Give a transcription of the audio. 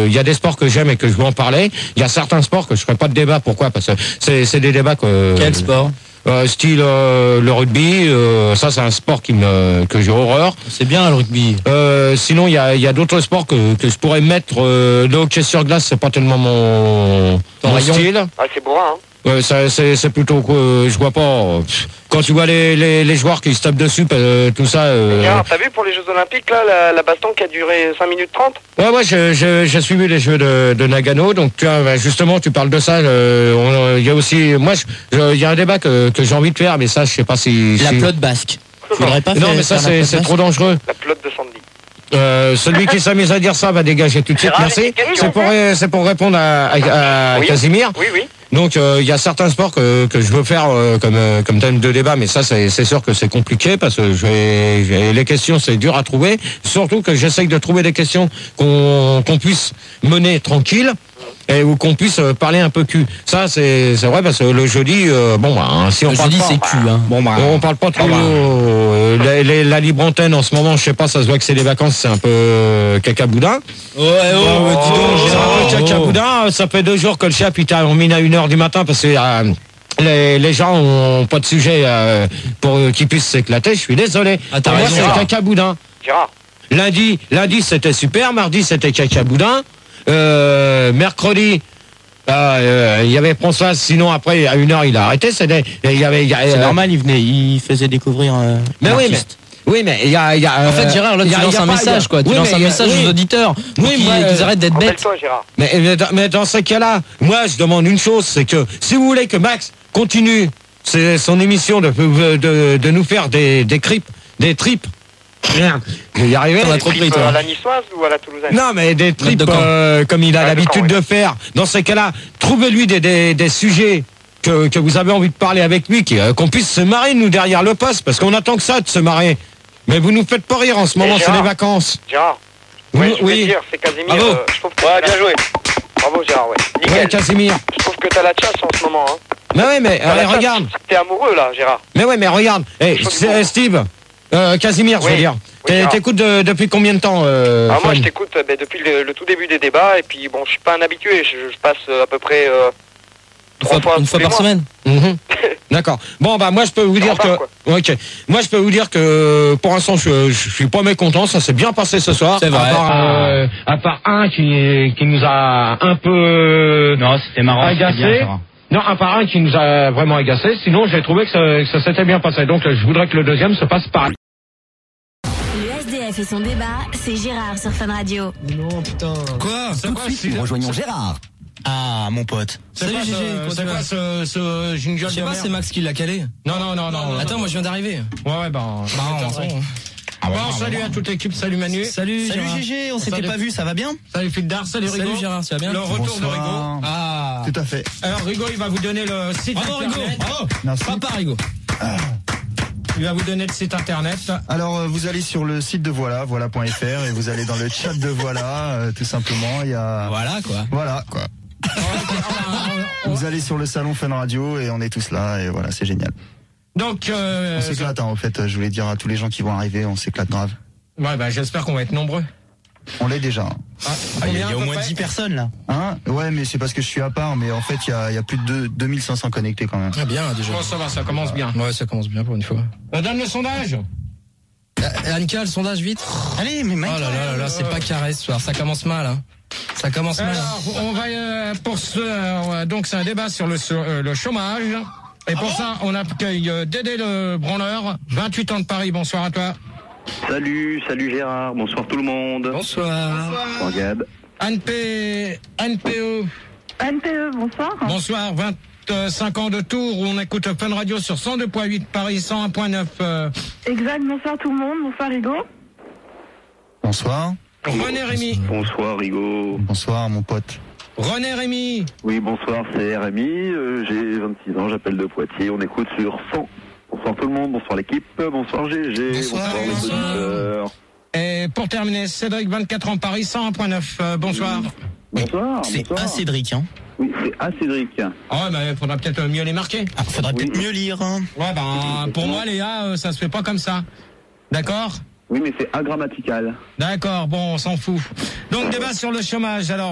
il y a des sports que j'aime et que je veux en parler. Il y a certains sports que je ferai pas de débat. Pourquoi? Parce que c'est des débats que... Quel sport? Style le rugby, ça c'est un sport que j'ai horreur. C'est bien le rugby. Sinon il y a d'autres sports que je pourrais mettre. Le hockey sur glace, c'est pas tellement mon style. Ah, c'est bourrin, hein. C'est plutôt je vois pas. Quand tu vois les joueurs qui se tapent dessus, tout ça. T'as vu pour les Jeux Olympiques là, la baston qui a duré 5 minutes 30? Ouais, j'ai suivi les Jeux de Nagano, donc justement tu parles de ça. Il y a aussi, moi, il y a un débat que j'ai envie de faire, mais ça je sais pas si. La pelote basque. Faudrait pas non, mais ça c'est trop dangereux. La pelote de Sandy. Celui qui s'amuse à dire ça va dégager tout de suite. Merci. C'est pour répondre à oui. Casimir. Oui. Donc il y a certains sports que je veux faire comme thème de débat, mais ça c'est sûr que c'est compliqué parce que les questions c'est dur à trouver. Surtout que j'essaye de trouver des questions qu'on puisse mener tranquille. Et où qu'on puisse parler un peu cul. Ça c'est vrai parce que le jeudi si on le parle jeudi pas, c'est cul hein. On parle pas trop la libre antenne en ce moment, je sais pas, ça se voit que c'est les vacances, c'est un peu cacaboudin. Dis donc, cacaboudin, ça fait 2 jours que le chef il termine à 1h du matin parce que les gens ont pas de sujet pour qu'ils puissent s'éclater, je suis désolé. T'as moi raison, c'est cacaboudin. Gérard. Lundi c'était super, mardi c'était cacaboudin. Mercredi, il y avait François, sinon après à 1h il a arrêté. C'est normal, il faisait découvrir. Oui, mais il y a. En fait, Gérard, là, tu lances un message, quoi. Tu lances un message aux auditeurs. Oui, qu'ils arrêtent d'être bêtes. Rappelle-toi, Gérard. Mais dans ce cas-là, moi, je demande une chose, c'est que si vous voulez que Max continue son émission de nous faire des tripes. Merde, je vais y arriver. À la niçoise ou à la toulousaine? Non, mais des tripes comme il a l'habitude de faire. Dans ces cas-là, trouvez-lui des sujets que vous avez envie de parler avec lui, qu'on puisse se marrer, nous, derrière le poste, parce qu'on attend que ça, de se marrer. Mais vous nous faites pas rire en ce moment, c'est les vacances. Gérard, je vais dire, c'est Casimir. Bravo. Je trouve que bien joué. Bravo, Gérard, Nickel. Ouais, Casimir. Je trouve que t'as la chasse en ce moment, hein. Mais ouais, mais regarde. T'es amoureux, là, Gérard. Mais ouais, mais regarde. Steve, Casimir, je veux dire. T'écoutes depuis combien de temps moi, je t'écoute depuis le tout début des débats, et puis, bon, je suis pas un habitué, je passe à peu près... une fois par semaine. D'accord. Bon, moi je peux vous dire moi je peux vous dire que pour l'instant je suis pas mécontent, ça s'est bien passé ce soir. C'est vrai. À part un qui nous a un peu c'était marrant, agacé. Non, à part un qui nous a vraiment agacé. Sinon j'ai trouvé que ça s'était bien passé. Donc je voudrais que le deuxième se passe pareil. Le SDF et son débat, c'est Gérard sur Fun Radio. Non, putain. Quoi? Tout de suite, rejoignons Gérard. Ah, mon pote. Salut Gégé. C'est quoi ce jingle? Je sais pas, c'est Max qui l'a calé. Non. Attends, moi je viens d'arriver. Ouais, salut à toute l'équipe, salut Manu. Salut Gégé, on s'était pas vu, ça va bien? Salut Fildar, salut Rigo. Salut Gérard, ça va bien? Le retour de Rigo. Ah. Tout à fait. Alors Rigo, il va vous donner le site Bravo internet. Rigo, bravo. Merci. Papa Rigo. Il va vous donner le site internet. Alors vous allez sur le site de voilà.fr et vous allez dans le chat de Voilà, tout simplement. Il y a. Voilà quoi. Vous allez sur le salon Fun Radio et on est tous là et voilà, c'est génial. Donc on s'éclate en fait, je voulais dire à tous les gens qui vont arriver, on s'éclate grave. Ouais, j'espère qu'on va être nombreux. On l'est déjà. Il y a au moins 10 personnes là. Hein? Ouais, mais c'est parce que je suis à part, mais en fait il y a plus de 2500 connectés quand même. Ah bien déjà. Oh, ça va, ça commence bien. Ouais, ça commence bien pour une fois. Donne le sondage. Annika, le sondage vite. Allez, mais mec. Oh là, c'est pas carré ce soir, ça commence mal hein. Ça commence mal. Alors, on va pour donc c'est un débat sur le chômage. Et pour ça, on accueille Dédé le branleur, 28 ans de Paris. Bonsoir à toi. Salut Gérard, bonsoir tout le monde. Bonsoir. Bonsoir Gad. NPE. NPE, bonsoir. Bonsoir, 25 ans de Tours, où on écoute Fun Radio sur 102.8 Paris, 101.9. Exact, bonsoir tout le monde, bonsoir Rigo. Bonsoir. René Rémy. Bonsoir Rigo. Bonsoir mon pote. René Rémy. Oui, bonsoir, c'est Rémi, j'ai 26 ans, j'appelle de Poitiers, on écoute sur 100. Bonsoir tout le monde, bonsoir l'équipe, bonsoir GG, bonsoir les auditeurs. Et pour terminer, Cédric, 24 ans Paris, 101.9. Bonsoir. Bonsoir. C'est à Cédric hein. Oui, c'est à Cédric. Ah ouais, mais faudra peut-être mieux les marquer. Faudrait peut-être mieux lire hein. Ouais, pour moi les A, ça se fait pas comme ça. D'accord? Oui, mais c'est agrammatical. D'accord, bon, on s'en fout. Donc débat sur le chômage, alors.